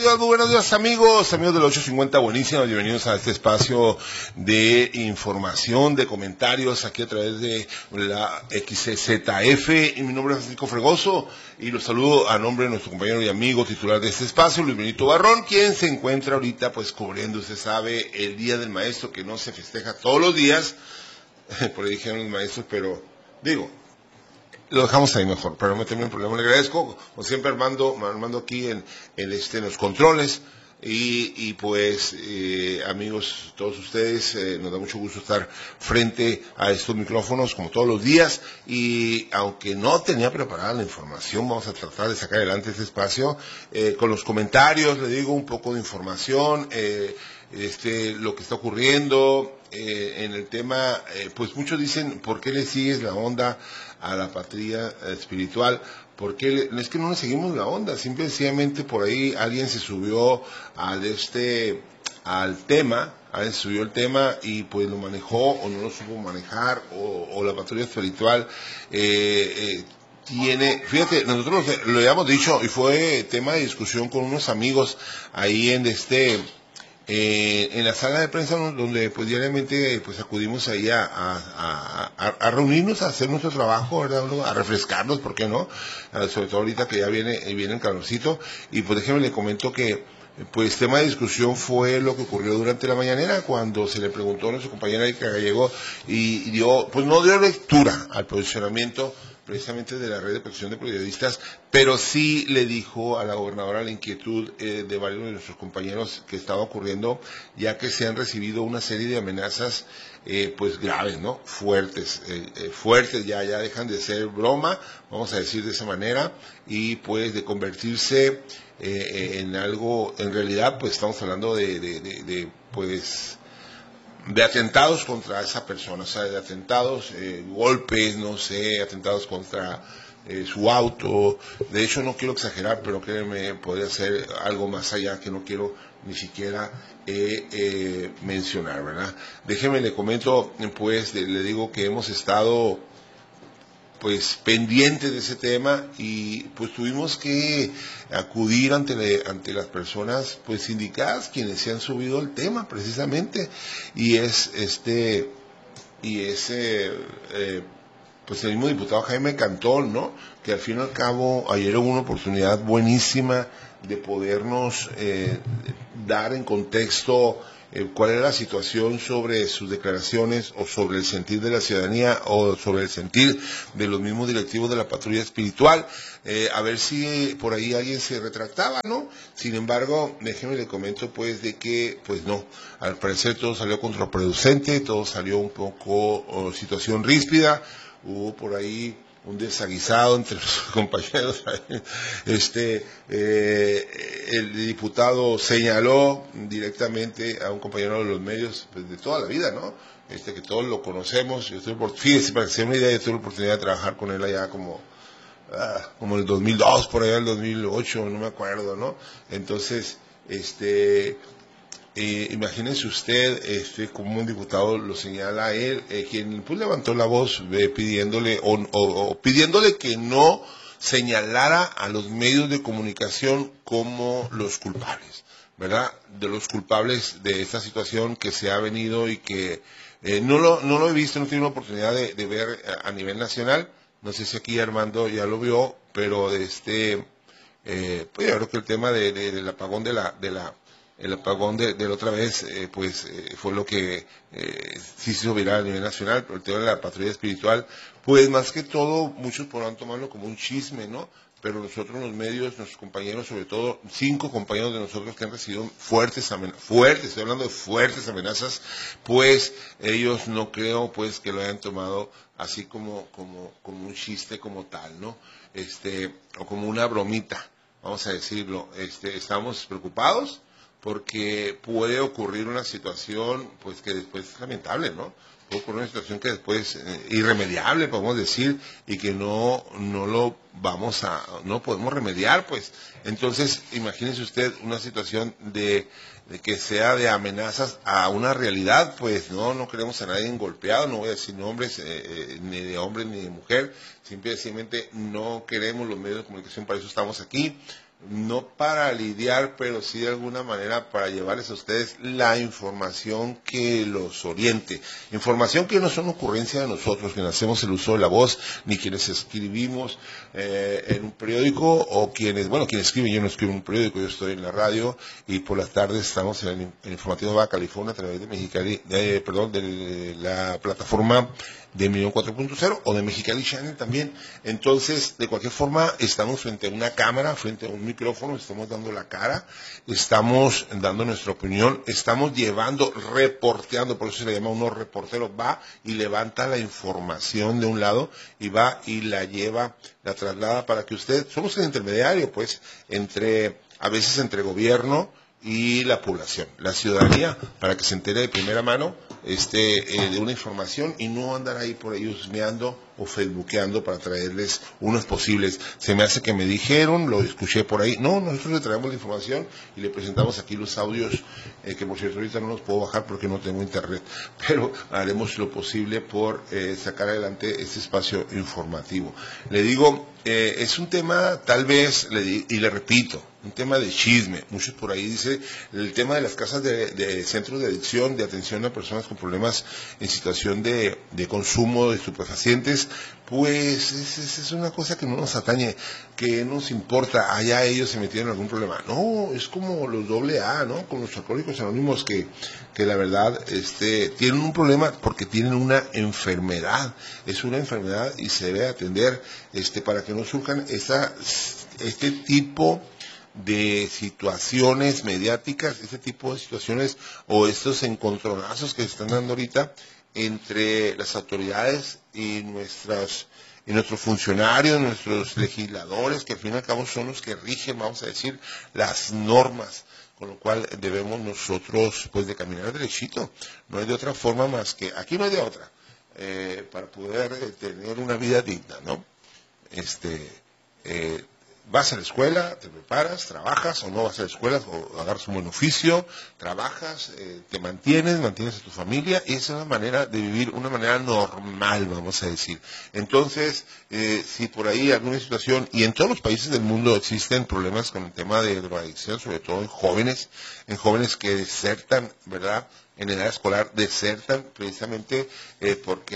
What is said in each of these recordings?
muy buenos días amigos del 850, buenísimos, bienvenidos a este espacio de información, de comentarios aquí a través de la XCZF. Y mi nombre es Francisco Fregoso y los saludo a nombre de nuestro compañero y amigo titular de este espacio, Luis Benito Barrón, quien se encuentra ahorita pues cubriendo, usted sabe, el Día del Maestro, que no se festeja todos los días, por ahí dijeron los maestros, pero digo, lo dejamos ahí mejor, para no meterme en problema. Le agradezco, como siempre, Armando aquí en los controles. Y pues, amigos, todos ustedes, nos da mucho gusto estar frente a estos micrófonos, como todos los días. Y aunque no tenía preparada la información, vamos a tratar de sacar adelante este espacio, con los comentarios, le digo, un poco de información, lo que está ocurriendo, en el tema, pues muchos dicen, ¿por qué le sigues la onda a la patria espiritual? Porque es que no le seguimos la onda, simplemente por ahí alguien se subió al tema, alguien se subió el tema y pues lo manejó o no lo supo manejar, o la patria espiritual tiene, fíjate, nosotros lo habíamos dicho y fue tema de discusión con unos amigos ahí en la sala de prensa, donde pues diariamente pues acudimos ahí a reunirnos, a hacer nuestro trabajo, ¿verdad? A refrescarnos, ¿por qué no? Sobre todo ahorita que ya viene el calorcito. Y pues déjeme le comento que pues tema de discusión fue lo que ocurrió durante la mañanera, cuando se le preguntó a nuestra compañera Erika Gallego y no dio lectura al posicionamiento precisamente de la red de protección de periodistas, pero sí le dijo a la gobernadora la inquietud de varios de nuestros compañeros que estaba ocurriendo, ya que se han recibido una serie de amenazas pues graves, ¿no? Fuertes, ya dejan de ser broma, vamos a decir de esa manera, y pues de convertirse en algo, en realidad pues estamos hablando pues de atentados contra esa persona, o sea, de atentados, golpes, no sé, atentados contra su auto. De hecho, no quiero exagerar, pero créeme, podría ser algo más allá que no quiero ni siquiera mencionar, ¿verdad? Déjeme le comento, pues, le digo que hemos estado pues pendientes de ese tema y pues tuvimos que acudir ante las personas pues indicadas, quienes se han subido al tema precisamente, y pues el mismo diputado Jaime Cantón, ¿no? Que al fin y al cabo ayer hubo una oportunidad buenísima de podernos dar en contexto cuál era la situación sobre sus declaraciones, o sobre el sentir de la ciudadanía, o sobre el sentir de los mismos directivos de la patrulla espiritual, a ver si por ahí alguien se retractaba, ¿no? Sin embargo, déjeme le comento pues de que, pues no, al parecer todo salió contraproducente, todo salió un poco situación ríspida, hubo por ahí un desaguisado entre los compañeros. El diputado señaló directamente a un compañero de los medios, pues, de toda la vida, ¿no? Que todos lo conocemos. Fíjese, para que se den una idea, yo tuve la oportunidad de trabajar con él allá como en el 2002, por allá el 2008, no me acuerdo, ¿no? Entonces, imagínense usted, como un diputado lo señala a él, quien pues levantó la voz pidiéndole pidiéndole que no señalara a los medios de comunicación como los culpables, ¿verdad? De los culpables de esta situación que se ha venido y que no lo he visto, no he tenido la oportunidad de ver a nivel nacional. No sé si aquí Armando ya lo vio, pero pues yo creo que el tema del apagón el apagón de la otra vez, fue lo que sí se hizo viral a nivel nacional, pero el tema de la patrulla espiritual, pues más que todo, muchos podrán tomarlo como un chisme, ¿no? Pero nosotros los medios, nuestros compañeros, sobre todo 5 compañeros de nosotros que han recibido estoy hablando de fuertes amenazas, pues ellos no creo pues que lo hayan tomado así como un chiste como tal, ¿no? O como una bromita, vamos a decirlo. Estamos preocupados porque puede ocurrir una situación pues que después es lamentable, ¿no? Puede ocurrir una situación que después irremediable, podemos decir, y que no podemos remediar, pues. Entonces, imagínese usted una situación de que sea de amenazas a una realidad, pues no queremos a nadie golpeado, no voy a decir nombres, ni de hombre ni de mujer, simplemente no queremos los medios de comunicación, para eso estamos aquí. no para lidiar, pero sí de alguna manera para llevarles a ustedes la información que los oriente. Información que no son ocurrencia de nosotros, que hacemos el uso de la voz, ni quienes escribimos en un periódico, o quienes, bueno, quienes escriben, yo no escribo en un periódico, yo estoy en la radio, y por las tardes estamos en el informativo de Baja California a través de Mexicali, de la plataforma de Millón 4.0 o de Mexicali Channel también. Entonces, de cualquier forma, estamos frente a una cámara, frente a un micrófono, estamos dando la cara, estamos dando nuestra opinión, estamos llevando, reporteando, por eso se le llama uno reportero, va y levanta la información de un lado y va y la lleva, la traslada para que usted, somos el intermediario, pues, a veces entre gobierno y la población, la ciudadanía, para que se entere de primera mano de una información y no andar ahí por ahí husmeando o facebookeando para traerles unos posibles. Se me hace que me dijeron, lo escuché por ahí. No, nosotros le traemos la información y le presentamos aquí los audios, que por cierto ahorita no los puedo bajar porque no tengo internet, pero haremos lo posible por sacar adelante este espacio informativo. Le digo, es un tema tal vez, y le repito, un tema de chisme. Muchos por ahí dicen el tema de las casas de centros de adicción, de atención a personas con problemas en situación de consumo de estupefacientes. Pues es una cosa que no nos atañe, que nos importa, allá ellos se metieron en algún problema. No, es como los AA, ¿no? Con los alcohólicos anónimos que la verdad tienen un problema porque tienen una enfermedad. Es una enfermedad y se debe atender para que no surjan este tipo de situaciones mediáticas, este tipo de situaciones o estos encontronazos que se están dando ahorita entre las autoridades y nuestros funcionarios, nuestros legisladores, que al fin y al cabo son los que rigen, vamos a decir, las normas, con lo cual debemos nosotros pues de caminar derechito. No hay de otra forma más que, aquí no hay de otra, para poder tener una vida digna, ¿no? Vas a la escuela, te preparas, trabajas, o no vas a la escuela, o agarras un buen oficio, trabajas, te mantienes a tu familia, y esa es una manera de vivir, una manera normal, vamos a decir. Entonces, si por ahí alguna situación, y en todos los países del mundo existen problemas con el tema de drogadicción, sobre todo en jóvenes que desertan, ¿verdad?, en edad escolar, desertan precisamente porque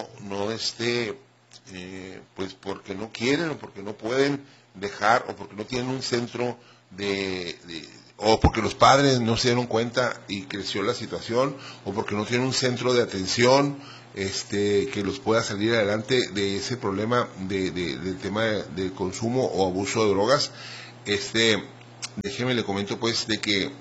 pues porque no quieren o porque no pueden dejar o porque no tienen un centro o porque los padres no se dieron cuenta y creció la situación, o porque no tienen un centro de atención que los pueda salir adelante de ese problema del tema de consumo o abuso de drogas. Déjeme le comento pues de que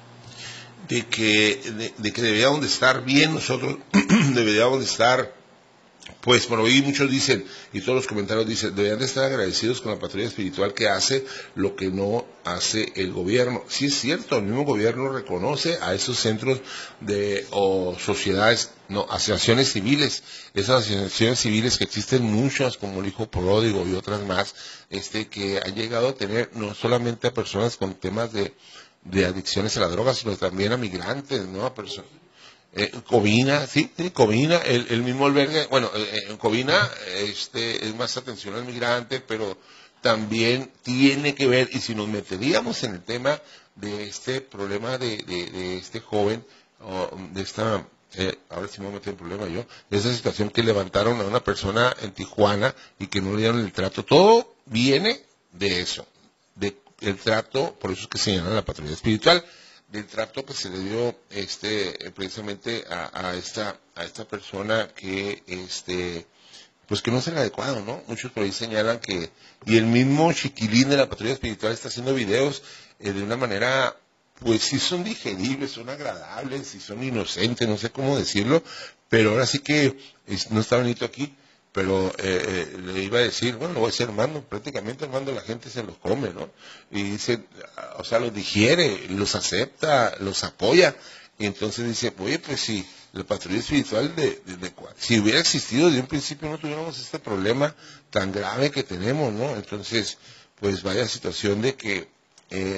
deberíamos de estar bien nosotros, deberíamos de estar, pues por ahí muchos dicen, y todos los comentarios dicen, deberían de estar agradecidos con la patrulla espiritual que hace lo que no hace el gobierno. Sí es cierto, el mismo gobierno reconoce a esos centros o sociedades, no, asociaciones civiles, esas asociaciones civiles que existen muchas, como el Hijo Pródigo y otras más, que han llegado a tener no solamente a personas con temas de adicciones a la droga, sino también a migrantes, ¿no? A personas. Covina, sí, Covina, el mismo albergue, bueno, en Covina es más atención al migrante, pero también tiene que ver, y si nos meteríamos en el tema de este problema de este joven, o de esta, ahora sí me voy a meter en problema yo, de esa situación que levantaron a una persona en Tijuana y que no le dieron el trato, todo viene de eso, el trato, por eso es que se llama la patrulla espiritual, del trato que se le dio precisamente a esta persona que pues que no es el adecuado, ¿no? Muchos por ahí señalan que, y el mismo chiquilín de la patrulla espiritual está haciendo videos de una manera, pues sí son digeribles, son agradables, sí son inocentes, no sé cómo decirlo, pero ahora sí que no está bonito aquí, pero le iba a decir, bueno, lo voy a decir Armando, prácticamente Armando la gente se los come, ¿no? Y dice, o sea, los digiere, los acepta, los apoya, y entonces dice, oye, pues si la patrulla espiritual si hubiera existido desde un principio no tuviéramos este problema tan grave que tenemos, ¿no? Entonces, pues vaya situación de que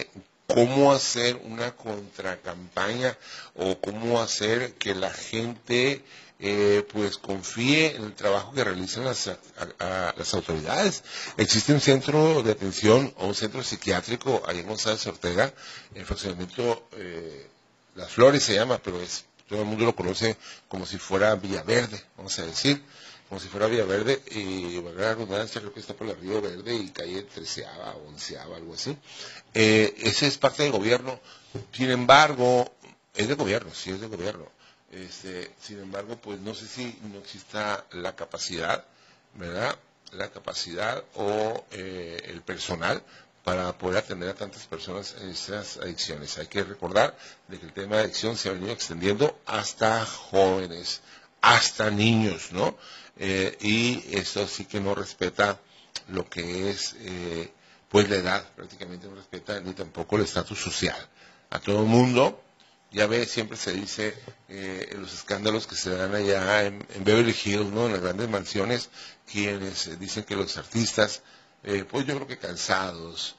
cómo hacer una contracampaña o cómo hacer que la gente pues confíe en el trabajo que realizan las autoridades. Existe un centro de atención o un centro psiquiátrico ahí en González Ortega, en fraccionamiento Las Flores se llama, pero todo el mundo lo conoce como si fuera Villaverde, vamos a decir, como si fuera Villaverde, y valga la redundancia, creo que está por la Río Verde y calle 13ª o 11ª, algo así. Ese es parte del gobierno, sin embargo, es de gobierno, sí es de gobierno. Sin embargo, pues no sé si no exista la capacidad, ¿verdad? La capacidad o el personal para poder atender a tantas personas en estas adicciones. Hay que recordar de que el tema de adicción se ha venido extendiendo hasta jóvenes, hasta niños, ¿no? Y eso sí que no respeta lo que es, pues la edad, prácticamente no respeta ni tampoco el estatus social. A todo el mundo, ya ve, siempre se dice los escándalos que se dan allá en Beverly Hills, ¿no? En las grandes mansiones, quienes dicen que los artistas, pues yo creo que cansados,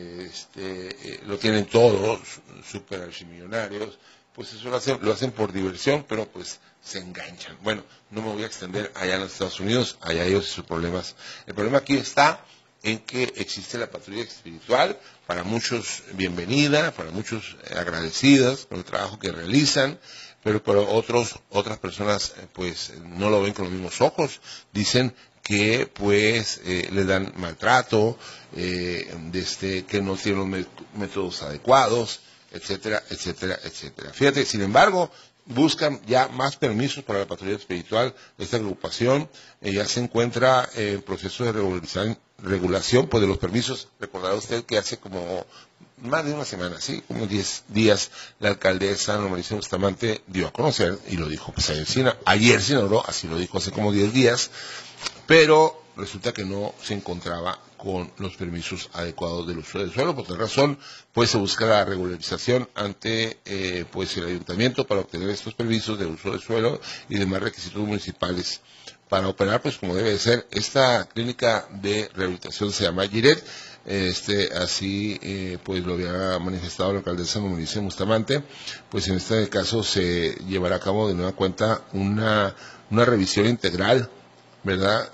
lo tienen todos, super archimillonarios, pues eso lo hacen por diversión, pero pues se enganchan. Bueno, no me voy a extender allá en los Estados Unidos, allá ellos y sus problemas. El problema aquí está en que existe la patrulla espiritual, para muchos bienvenida, para muchos agradecidas por el trabajo que realizan, pero para otras personas pues no lo ven con los mismos ojos, dicen que pues les dan maltrato, que no tienen los métodos adecuados, etcétera, etcétera, etcétera. Fíjate, sin embargo, buscan ya más permisos para la patrulla espiritual. Esta agrupación ya se encuentra en proceso de regulación pues de los permisos. Recordará usted que hace como más de una semana, sí, como 10 días, la alcaldesa Ana María Bustamante dio a conocer, y lo dijo pues ayer se inauguró, así lo dijo hace como 10 días, pero resulta que no se encontraba con los permisos adecuados del uso del suelo. Por tal razón, pues se busca la regularización ante pues el ayuntamiento para obtener estos permisos de uso del suelo y demás requisitos municipales para operar pues como debe de ser. Esta clínica de rehabilitación se llama Giret, así pues lo había manifestado la alcaldesa Mauricio Bustamante. Pues en este caso se llevará a cabo de nueva cuenta una revisión integral, ¿verdad?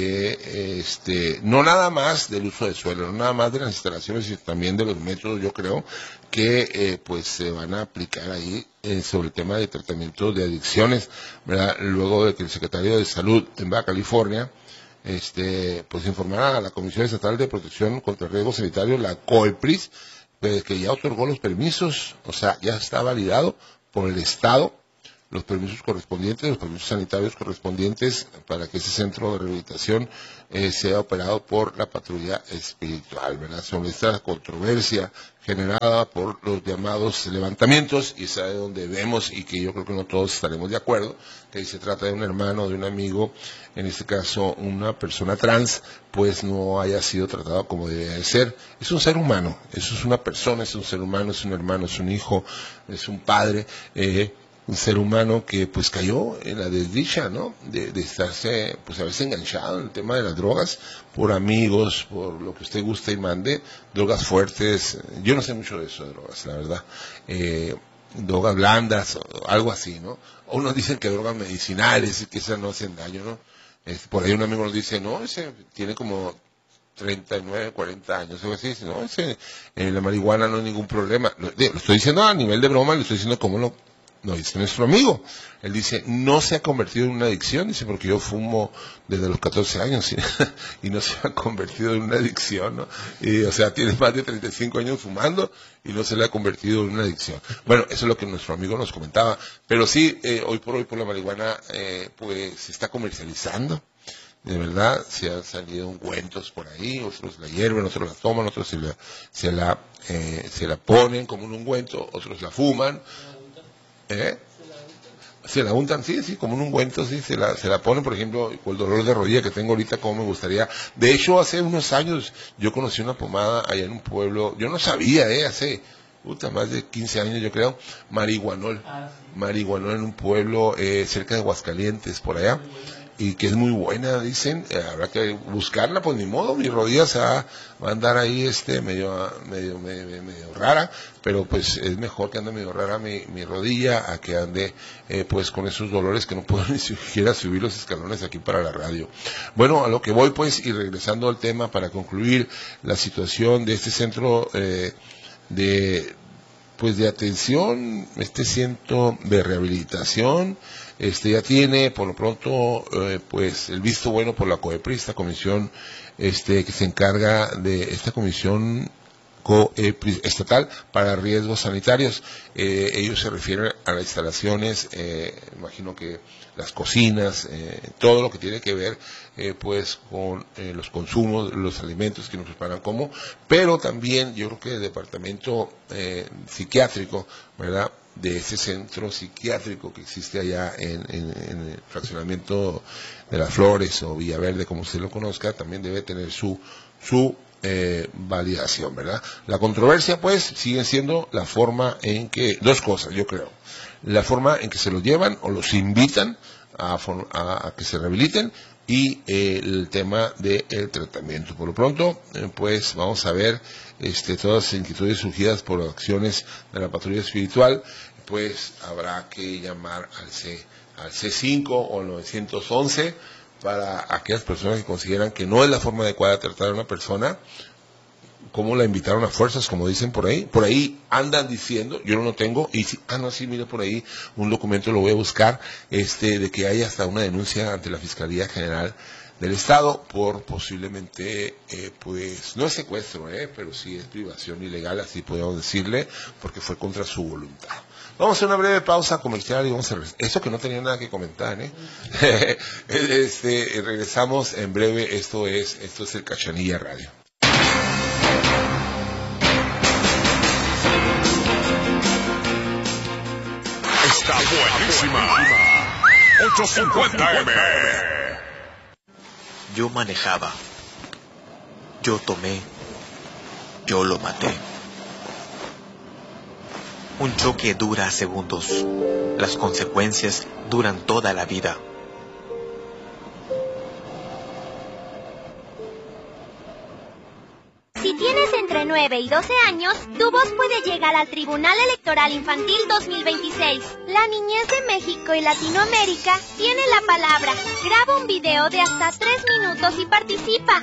No nada más del uso de suelo, no nada más de las instalaciones, sino también de los métodos, yo creo, que pues se van a aplicar ahí sobre el tema de tratamiento de adicciones, ¿verdad? Luego de que el secretario de Salud en Baja California, pues informara a la Comisión Estatal de Protección contra Riesgos Sanitarios, la COEPRIS, pues, que ya otorgó los permisos, o sea, ya está validado por el Estado los permisos correspondientes, los permisos sanitarios correspondientes para que ese centro de rehabilitación sea operado por la patrulla espiritual, ¿verdad? Sobre esta controversia generada por los llamados levantamientos, y es de donde vemos, y que yo creo que no todos estaremos de acuerdo, que se trata de un hermano, de un amigo, en este caso una persona trans, pues no haya sido tratado como debe de ser. Es un ser humano, eso es una persona, es un ser humano, es un hermano, es un hijo, es un padre, un ser humano que pues cayó en la desdicha, ¿no? De estarse, pues haberse enganchado en el tema de las drogas, por amigos, por lo que usted guste y mande, drogas fuertes. Yo no sé mucho de eso de drogas, la verdad. Drogas blandas, algo así, ¿no? O unos dicen que drogas medicinales y que esas no hacen daño, ¿no? Por ahí un amigo nos dice, no, ese tiene como 39, 40 años, algo así, dice, no, la marihuana no hay ningún problema. Lo estoy diciendo a nivel de broma, le estoy diciendo cómo no dice nuestro amigo. Él dice, no se ha convertido en una adicción, dice, porque yo fumo desde los 14 años y no se ha convertido en una adicción, ¿no? Y, o sea, tiene más de 35 años fumando y no se le ha convertido en una adicción. Bueno, eso es lo que nuestro amigo nos comentaba. Pero sí, hoy por la marihuana, pues se está comercializando. De verdad, se han salido ungüentos por ahí, otros la hierven, otros la toman, otros se la ponen como un ungüento, otros la fuman. Se la untan, sí, como un ungüento, sí, se la ponen, por ejemplo, con el dolor de rodilla que tengo ahorita, como me gustaría. De hecho, hace unos años yo conocí una pomada allá en un pueblo, yo no sabía, hace más de 15 años yo creo, marihuanol en un pueblo cerca de Aguascalientes, por allá. y que es muy buena, dicen. Habrá que buscarla, pues ni modo, mi rodilla va a andar ahí medio rara, pero pues es mejor que ande medio rara mi rodilla a que ande pues con esos dolores que no puedo ni siquiera subir los escalones aquí para la radio. Bueno, a lo que voy pues, y regresando al tema para concluir la situación de este centro de atención, este centro de rehabilitación, ya tiene por lo pronto pues el visto bueno por la COEPRI, esta comisión que se encarga de esta comisión estatal para riesgos sanitarios. Ellos se refieren a las instalaciones, imagino que las cocinas, todo lo que tiene que ver pues con los consumos, los alimentos que nos preparan como, pero también yo creo que el departamento psiquiátrico, ¿verdad?, de ese centro psiquiátrico que existe allá en el fraccionamiento de Las Flores o Villaverde, como usted lo conozca, también debe tener su validación, ¿verdad? La controversia, pues, sigue siendo la forma en que, dos cosas, yo creo, la forma en que se los llevan o los invitan a que se rehabiliten y el tema del tratamiento. Por lo pronto, pues, vamos a ver todas las inquietudes surgidas por acciones de la patrulla espiritual, pues, habrá que llamar al C5 o al 911 para aquellas personas que consideran que no es la forma adecuada de tratar a una persona, como la invitaron a fuerzas, como dicen por ahí andan diciendo, yo no lo tengo, y sí, mire por ahí un documento, lo voy a buscar, de que hay hasta una denuncia ante la Fiscalía General del Estado por posiblemente, pues, no es secuestro, pero sí es privación ilegal, así podemos decirle, porque fue contra su voluntad. Vamos a hacer una breve pausa comercial y vamos a esto que no tenía nada que comentar, regresamos en breve. Esto es el Cachanilla Radio. Está buenísima. 850M. Yo manejaba. Yo tomé. Yo lo maté. Un choque dura segundos. Las consecuencias duran toda la vida. Si tienes entre 9 y 12 años, tu voz puede llegar al Tribunal Electoral Infantil 2026. La niñez de México y Latinoamérica tiene la palabra. Graba un video de hasta 3 minutos y participa.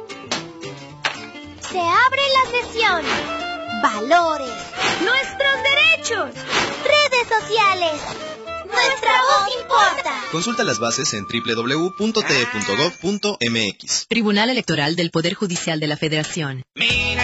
Se abre la sesión. Valores. Nuestros derechos. Redes sociales. Nuestra voz importa. Consulta las bases en www.te.gov.mx. Tribunal Electoral del Poder Judicial de la Federación.